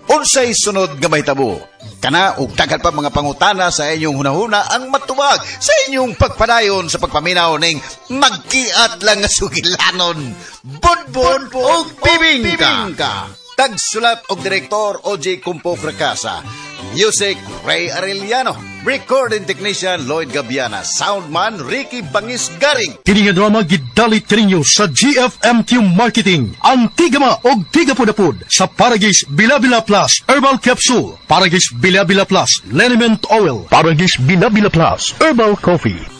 Unsay sunod nga mahitabo? Kana ug daghan pa mga pangutana sa inyong hunahuna ang matuwag sa inyong pagpadayon sa pagpaminaw ning magkiat lang nga sugilanon. Budbud ug bibingka. Tagsulat og direktor O.J. Kumpo Fracasa. Music Ray Arellano. Recording technician Lloyd Gabiana. Soundman Ricky Bangis Garing. Kini nga drama gidalit kaninyo sa GFMQ Marketing. Ang tigama og tigapudapud sa Paragis Bilabila Plus Herbal Capsule, Paragis Bilabila Plus Liniment Oil, Paragis Bilabila Plus Herbal Coffee.